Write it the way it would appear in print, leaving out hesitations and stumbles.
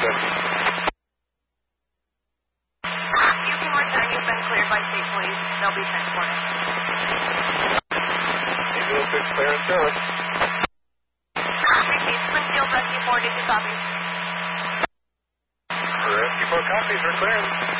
You can return. You've been cleared by state police. They'll be transported. Eagle 6, clearance, service. Springfield Rescue 4, did you copy? Rescue 4 copies, we're clearing.